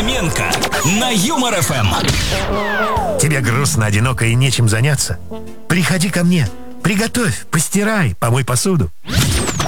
Фоменко на Юмор ФМ. Тебе грустно, одиноко и нечем заняться? Приходи ко мне. Приготовь, постирай, помой посуду.